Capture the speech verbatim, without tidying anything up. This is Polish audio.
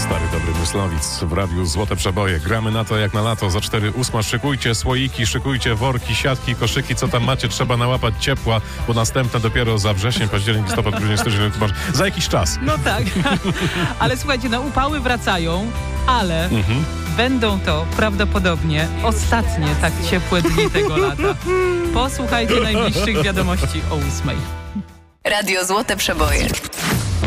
Stary dobry Myslowic w radiu Złote Przeboje. Gramy na to jak na lato. Za cztery ósma szykujcie słoiki, szykujcie worki, siatki, koszyki, co tam macie. Trzeba nałapać ciepła, bo następne dopiero za wrzesień, październik, listopad, grudzień, styczeń, za jakiś czas. No tak, ale słuchajcie, no upały wracają, ale mhm. będą to prawdopodobnie ostatnie tak ciepłe dni tego lata. Posłuchajcie najbliższych wiadomości o ósmej. Radio Złote Przeboje.